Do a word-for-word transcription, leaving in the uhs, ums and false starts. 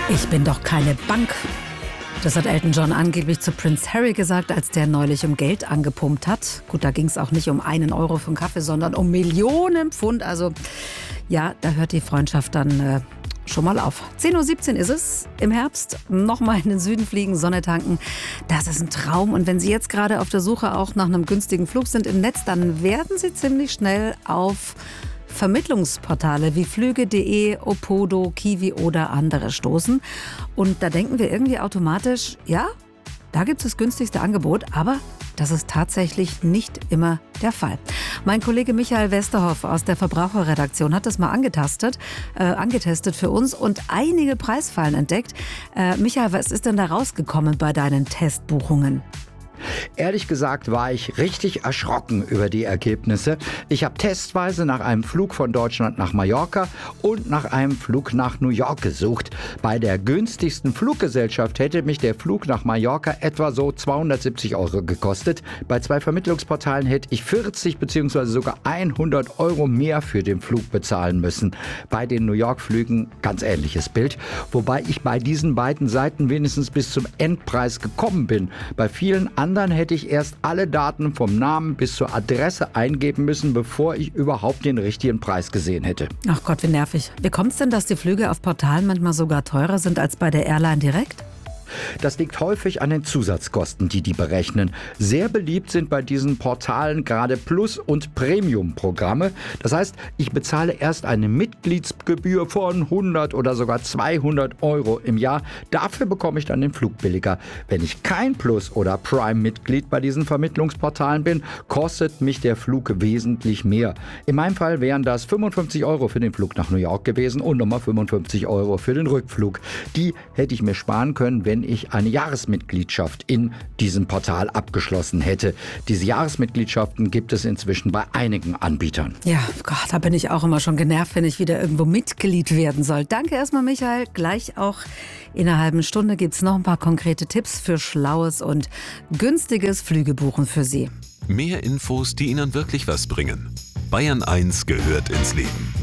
Ich bin doch keine Bank. Das hat Elton John angeblich zu Prince Harry gesagt, als der neulich um Geld angepumpt hat. Gut, da ging es auch nicht um einen Euro für einen Kaffee, sondern um Millionen Pfund. Also ja, da hört die Freundschaft dann äh, schon mal auf. zehn Uhr siebzehn ist es im Herbst. Nochmal in den Süden fliegen, Sonne tanken. Das ist ein Traum. Und wenn Sie jetzt gerade auf der Suche auch nach einem günstigen Flug sind im Netz, dann werden Sie ziemlich schnell auf Vermittlungsportale wie Flüge punkt de, Opodo, Kiwi oder andere stoßen. Und da denken wir irgendwie automatisch, ja, da gibt es das günstigste Angebot, aber das ist tatsächlich nicht immer der Fall. Mein Kollege Michael Westerhoff aus der Verbraucherredaktion hat das mal angetastet, äh, angetestet für uns und einige Preisfallen entdeckt. Äh, Michael, was ist denn da rausgekommen bei deinen Testbuchungen? Ehrlich gesagt war ich richtig erschrocken über die Ergebnisse. Ich habe testweise nach einem Flug von Deutschland nach Mallorca und nach einem Flug nach New York gesucht. Bei der günstigsten Fluggesellschaft hätte mich der Flug nach Mallorca etwa so zweihundertsiebzig Euro gekostet. Bei zwei Vermittlungsportalen hätte ich vierzig bzw. sogar hundert Euro mehr für den Flug bezahlen müssen. Bei den New York-Flügen ganz ähnliches Bild. Wobei ich bei diesen beiden Seiten wenigstens bis zum Endpreis gekommen bin. Bei vielen anderen Anderen hätte ich erst alle Daten vom Namen bis zur Adresse eingeben müssen, bevor ich überhaupt den richtigen Preis gesehen hätte. Ach Gott, wie nervig. Wie kommt es denn, dass die Flüge auf Portalen manchmal sogar teurer sind als bei der Airline direkt? Das liegt häufig an den Zusatzkosten, die die berechnen. Sehr beliebt sind bei diesen Portalen gerade Plus- und Premium-Programme. Das heißt, ich bezahle erst eine Mitgliedsgebühr von hundert oder sogar zweihundert Euro im Jahr. Dafür bekomme ich dann den Flug billiger. Wenn ich kein Plus- oder Prime-Mitglied bei diesen Vermittlungsportalen bin, kostet mich der Flug wesentlich mehr. In meinem Fall wären das fünfundfünfzig Euro für den Flug nach New York gewesen und nochmal fünfundfünfzig Euro für den Rückflug. Die hätte ich mir sparen können, wenn ich eine Jahresmitgliedschaft in diesem Portal abgeschlossen hätte. Diese Jahresmitgliedschaften gibt es inzwischen bei einigen Anbietern. Ja, Gott, da bin ich auch immer schon genervt, wenn ich wieder irgendwo Mitglied werden soll. Danke erstmal, Michael. Gleich auch in einer halben Stunde gibt es noch ein paar konkrete Tipps für schlaues und günstiges Flügebuchen für Sie. Mehr Infos, die Ihnen wirklich was bringen. Bayern eins gehört ins Leben.